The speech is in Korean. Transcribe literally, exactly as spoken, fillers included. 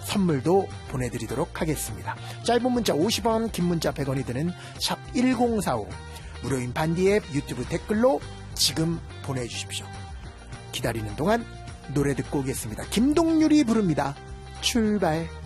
선물도 보내드리도록 하겠습니다. 짧은 문자 오십 원, 긴 문자 백 원이 드는 샵 일공사오, 무료인 반디 앱 유튜브 댓글로 지금 보내주십시오. 기다리는 동안 노래 듣고 오겠습니다. 김동률이 부릅니다. 출발.